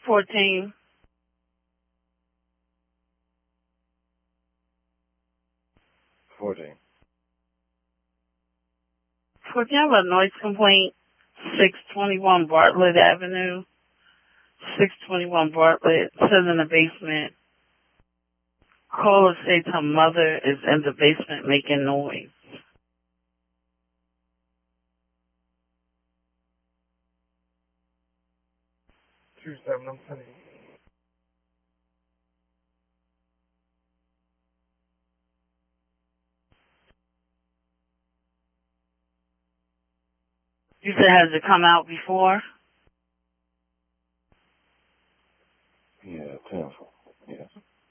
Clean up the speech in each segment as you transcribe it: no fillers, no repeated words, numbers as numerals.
14. 14. 14, I have a noise complaint. 621 Bartlett Avenue. 621 Bartlett. Says in the basement. Caller states her mother is in the basement making noise. 27, I'm telling you. You said, has it come out before? Yeah, 10. Yes.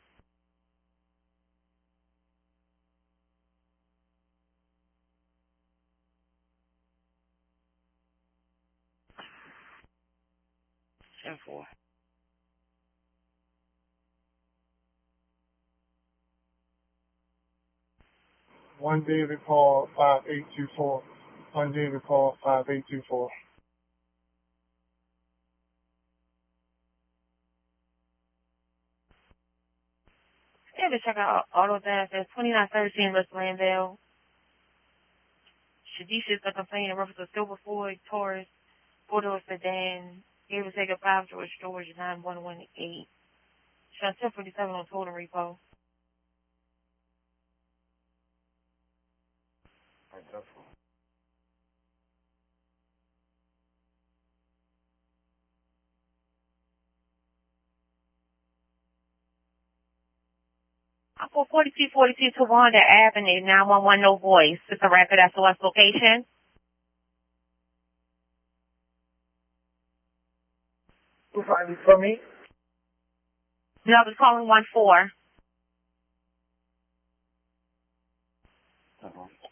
Ten four. One David Paul 5824. One David Paul 5824. Yeah, to check out AutoDash at 2913 West Landale. Shadisha's the complaint in reference to Silver Ford Taurus, 4-door sedan. Gave a take a 5 George Storage 9118. Shot 1047 on total repo. I put 4242 Tawanda Avenue, 911 no voice. It's a rapid SOS location. Who finally for me? No, I was calling 1-4.